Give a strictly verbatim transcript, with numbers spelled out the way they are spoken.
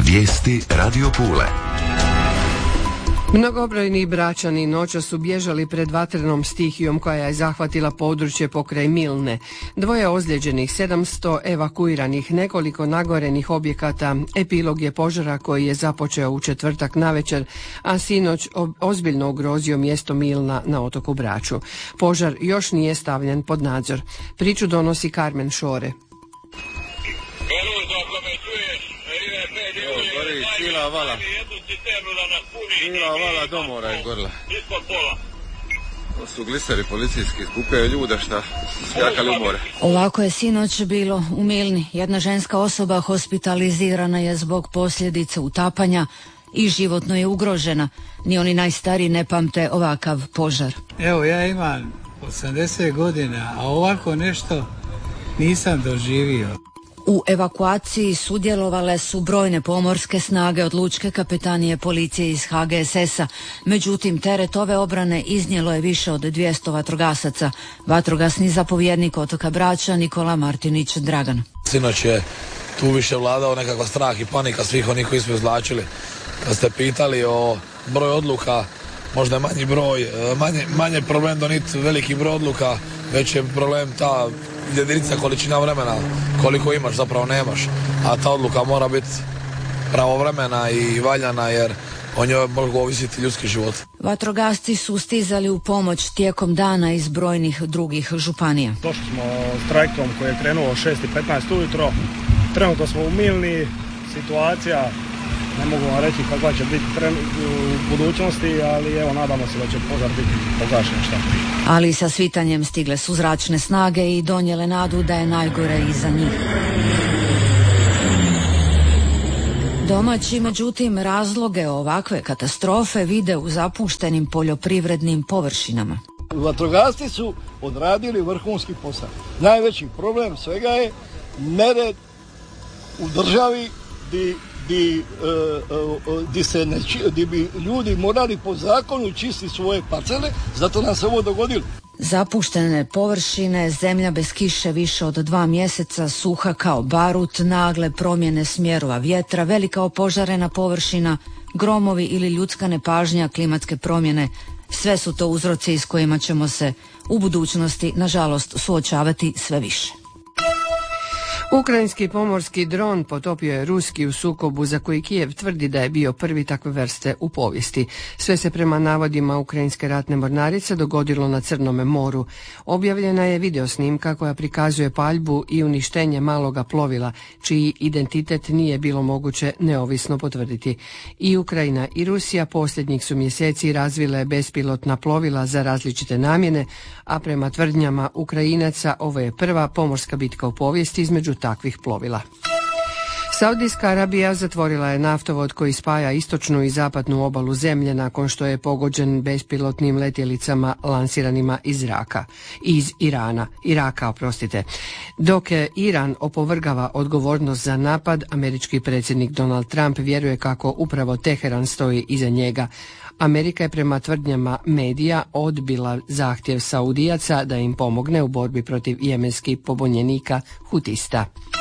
Vijesti Radio Pule. Mnogobrojni Bračani noćas su bježali pred vatrenom stihijom koja je zahvatila područje pokraj Milne. Dvoje ozlijeđenih, sedamsto evakuiranih, nekoliko nagorenih objekata. Epilog je požara koji je započeo u četvrtak navečer, a sinoć ozbiljno ugrozio mjesto Milna na otoku Braču. Požar još nije stavljen pod nadzor. Priču donosi Karmen Šore. Cijela vala. Cijela vala do mora je gorila. To su gliseri policijski, skupljaju ljude šta skakali u more. Ovako je sinoć bilo u Milni. Jedna ženska osoba hospitalizirana je zbog posljedica utapanja i životno je ugrožena. Ni oni najstariji ne pamte ovakav požar. Evo, ja imam osamdeset godina, a ovako nešto nisam doživio. U evakuaciji sudjelovale su brojne pomorske snage od lučke kapetanije, policije iz H G S S-a. Međutim, teret ove obrane iznijelo je više od dvjesto vatrogasaca. Vatrogasni zapovjednik otoka Brača Nikola Martinić Dragan. Sinoć je tu više vladao nekakva strah i panika svih onih koji smo izvlačili. Kad ste pitali o broju odluka, možda je manji broj, manje, manje problem doniti veliki broj odluka, već je problem ta jedinica količina vremena, koliko imaš zapravo nemaš, a ta odluka mora biti pravovremena i valjana jer o njoj mogu ovisiti ljudski život. Vatrogasci su stizali u pomoć tijekom dana iz brojnih drugih županija. Došli smo s trajektom koji je krenuo šest i petnaest ujutro, trenutno smo u Milni, situacija ne mogu vam reći kakva će biti u budućnosti, ali evo nadamo se da će požar biti pogašen šta prije. Ali sa svitanjem stigle su zračne snage i donijele nadu da je najgore iza njih. Domaći, međutim, razloge ovakve katastrofe vide u zapuštenim poljoprivrednim površinama. Vatrogasci su odradili vrhunski posao. Najveći problem svega je nered u državi di Di, uh, uh, di, se ne, di bi ljudi morali po zakonu čistiti svoje parcele, zato nam se ovo dogodilo. Zapuštene površine, zemlja bez kiše više od dva mjeseca, suha kao barut, nagle promjene smjerova vjetra, velika opožarena površina, gromovi ili ljudska nepažnja, klimatske promjene, sve su to uzroci s kojima ćemo se u budućnosti, nažalost, suočavati sve više. Ukrajinski pomorski dron potopio je ruski u sukobu za koji Kijev tvrdi da je bio prvi takve vrste u povijesti. Sve se prema navodima ukrajinske ratne mornarice dogodilo na Crnome moru. Objavljena je videosnimka koja prikazuje paljbu i uništenje maloga plovila, čiji identitet nije bilo moguće neovisno potvrditi. I Ukrajina i Rusija posljednjih su mjeseci razvile bespilotna plovila za različite namjene, a prema tvrdnjama Ukrajinaca ovo je prva pomorska bitka u povijesti između takvih plovila. Saudijska Arabija zatvorila je naftovod koji spaja istočnu i zapadnu obalu zemlje nakon što je pogođen bespilotnim letjelicama lansiranima iz Iraka, iz Irana, Iraka, oprostite. Dok je Iran opovrgava odgovornost za napad, američki predsjednik Donald Trump vjeruje kako upravo Teheran stoji iza njega. Amerika je prema tvrdnjama medija odbila zahtjev Saudijaca da im pomogne u borbi protiv jemenskih pobunjenika hutista.